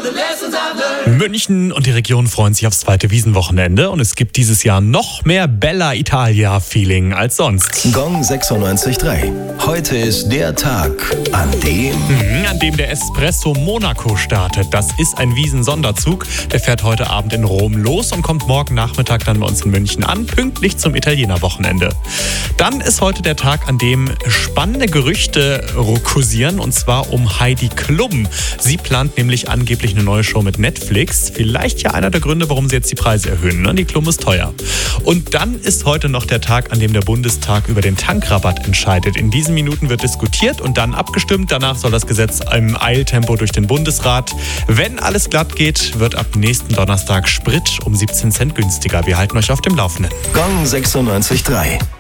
München und die Region freuen sich aufs zweite Wiesenwochenende und es gibt dieses Jahr noch mehr Bella Italia-Feeling als sonst. Gong 96.3. Heute ist der Tag, an dem der Espresso Monaco startet. Das ist ein Wiesn-Sonderzug. Der fährt heute Abend in Rom los und kommt morgen Nachmittag dann bei uns in München an, pünktlich zum Italiener-Wochenende. Dann ist heute der Tag, an dem spannende Gerüchte kursieren, und zwar um Heidi Klum. Sie plant nämlich angeblich eine neue Show mit Netflix. Vielleicht ja einer der Gründe, warum sie jetzt die Preise erhöhen. Ne? Die Klum ist teuer. Und dann ist heute noch der Tag, an dem der Bundestag über den Tankrabatt entscheidet. In diesen Minuten wird diskutiert und dann abgestimmt. Danach soll das Gesetz im Eiltempo durch den Bundesrat. Wenn alles glatt geht, wird ab nächsten Donnerstag Sprit um 17 Cent günstiger. Wir halten euch auf dem Laufenden. Gong 96.3.